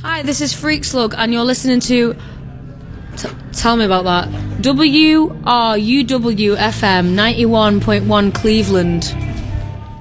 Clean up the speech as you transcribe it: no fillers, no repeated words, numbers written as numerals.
Hi, this is Freak Slug, and you're listening to. Tell me about that. WRUW FM 91.1 Cleveland.